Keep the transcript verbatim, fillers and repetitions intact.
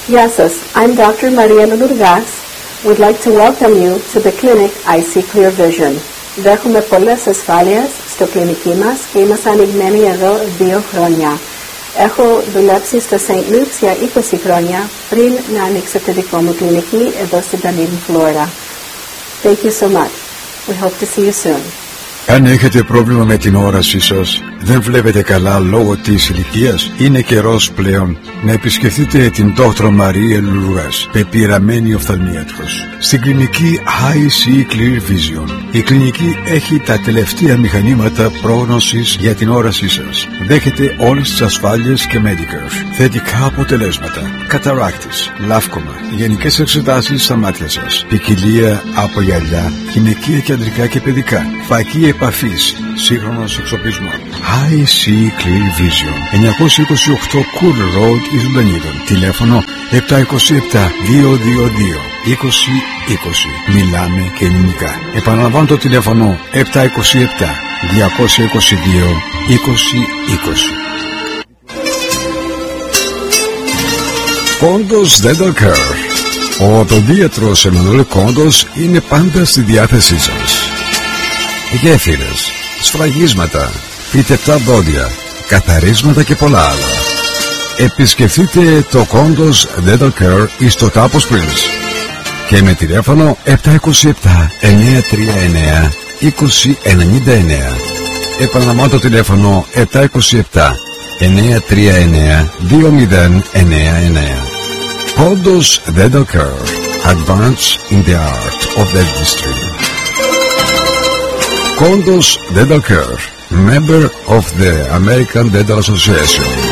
Γεια σας, I'm Doctor Maria Lourdes. Would like to welcome you to the clinic I See Clear Vision. Δέχομαι πολλές ασφάλειες στο κλινική μας και είμαστε ανοιγμένοι εδώ δύο χρόνια. Έχω δουλέψει στο Σέιντ Luke's για είκοσι χρόνια πριν να ανοίξω τη δικό μου κλινική εδώ στην Dunedin, Florida. Thank you so much. We hope to see you soon. Αν έχετε πρόβλημα με την όρασή σας, δεν βλέπετε καλά λόγω της ηλικίας, είναι καιρός πλέον να επισκεφτείτε την Δόκτωρο Μαρία Λουράς, πεπειραμένη οφθαλμίατρος, στην κλινική I See Clear Vision. Η κλινική έχει τα τελευταία μηχανήματα πρόγνωσης για την όρασή σας. Δέχεται όλες τις ασφάλειες και Medicare, θετικά αποτελέσματα, καταράκτης, λάφκομα, γενικές εξετάσεις στα μάτια σας, ποικιλία από γυαλιά, γυναικεία και ανδρικά και παιδικά, φακή επαφής, σύγχρονος εξοπλισμός. I See Clear Vision, εννιακόσια είκοσι οκτώ Cool Road, Ισλανίδων. Τηλέφωνο επτά δύο επτά δύο δύο δύο είκοσι είκοσι. Μιλάμε και ελληνικά. Επαναλαμβάνω το τηλέφωνο επτά δύο επτά δύο δύο δύο είκοσι είκοσι. Κόντος Dental Care. Ο οδοντίατρος Εμμανουέλ Κόντος είναι πάντα στη διάθεσή σας. Γέφυρες, σφραγίσματα, φυτεπτά δόντια, καθαρίσματα και πολλά άλλα. Επισκεφτείτε το Κόντος Dental Care εις το Taupo Springs και με τηλέφωνο επτά δύο επτά εννιά τρία εννιά είκοσι ενενήντα εννιά. Επαναλαμβάνω το τηλέφωνο επτά δύο επτά εννιά τρία εννιά δύο μηδέν εννιά εννιά. Κόντος Dental Care. Advance in the art of dentistry. Kondus Dental Care, member of the American Dental Association.